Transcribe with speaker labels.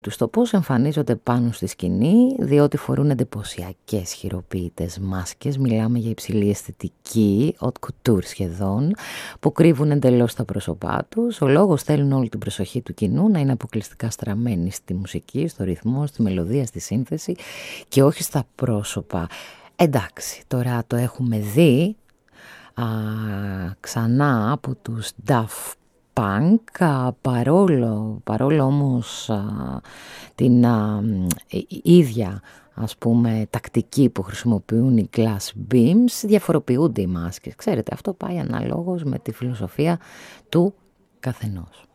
Speaker 1: τους, το πώς εμφανίζονται πάνω στη σκηνή, διότι φορούν εντυπωσιακές χειροποίητες μάσκες, μιλάμε για υψηλή αισθητική, haute couture σχεδόν, που κρύβουν εντελώς τα πρόσωπά τους. Ο λόγος θέλουν όλη την προσοχή του κοινού να είναι αποκλειστικά στραμμένη στη μουσική, στο ρυθμό, στη μελωδία, στη σύνθεση και όχι στα πρόσωπα. Εντάξει, τώρα το έχουμε δει ξανά από τους Daft Punk, παρόλο όμως την ίδια, ας πούμε, τακτική που χρησιμοποιούν οι Glass Beams, διαφοροποιούνται οι μάσκες. Ξέρετε, αυτό πάει αναλόγως με τη φιλοσοφία του καθενός.